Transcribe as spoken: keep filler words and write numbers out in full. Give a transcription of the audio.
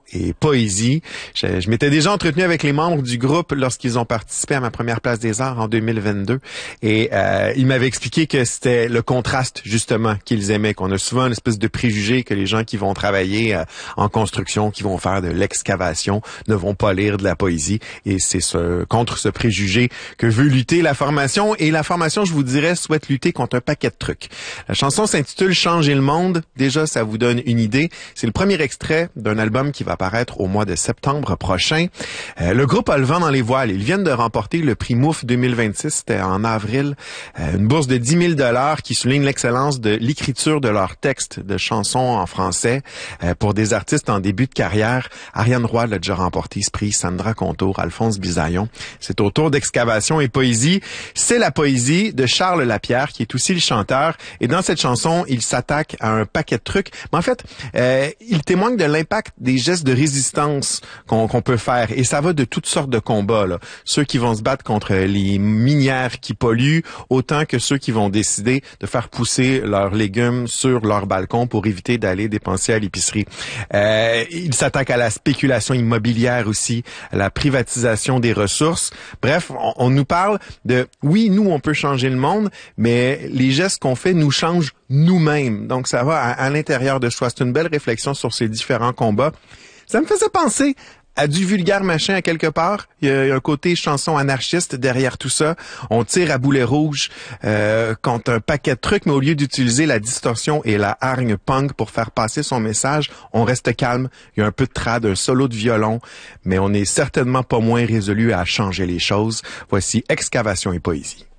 et poésie. Je, je m'étais déjà entretenu avec les membres du groupe lorsqu'ils ont participé à ma première place des arts en deux mille vingt-deux et euh, ils m'avaient expliqué que c'était le contraste justement qu'ils aimaient, qu'on a souvent une espèce de préjugé que les gens qui vont travailler euh, en construction, qui vont faire de l'excavation, ne vont pas lire de la poésie et c'est ce, contre ce préjugé que veut lutter la formation et la formation, je vous dirais, souhaite lutter contre un paquet de trucs. La chanson s'intitule Changer le monde. Déjà, ça vous donne une idée. C'est le premier extrait d'un album qui va paraître au mois de septembre prochain. Euh, le groupe a le vent dans les voiles. Ils viennent de remporter le prix Mouf deux mille vingt-six. C'était en avril. Euh, une bourse de dix mille dollars qui souligne l'excellence de l'écriture de leurs textes de chansons en français euh, pour des artistes en début de carrière. Ariane Roy l'a déjà remporté ce prix, Sandra Contour, Alphonse Bisaillon. C'est au tour d'Excavation et poésie. C'est la poésie de Charles Lapierre qui est aussi le chanteur. Et dans cette chanson, il s'attaque à un paquet de trucs. Mais en fait, euh, il témoigne de l'impact des gestes de résistance qu'on qu'on peut faire. Et ça va de toutes sortes de combats, là. Ceux qui vont se battre contre les minières qui polluent, autant que ceux qui vont décider de faire pousser leurs légumes sur leur balcon pour éviter d'aller dépenser à l'épicerie. Euh, il s'attaque à la spéculation immobilière aussi, à la privatisation des ressources. Bref, on, on nous parle de, oui, nous, on peut changer le monde, mais les gestes qu'on fait nous changent nous-mêmes. Donc, ça va à, à l'intérieur de soi. C'est une belle réflexion sur ces différents combats. Ça me faisait penser à du vulgaire machin à quelque part. Il y a un côté chanson anarchiste derrière tout ça. On tire à boulet rouge euh, contre un paquet de trucs, mais au lieu d'utiliser la distorsion et la hargne punk pour faire passer son message, on reste calme. Il y a un peu de trad, un solo de violon, mais on n'est certainement pas moins résolu à changer les choses. Voici Excavation et poésie.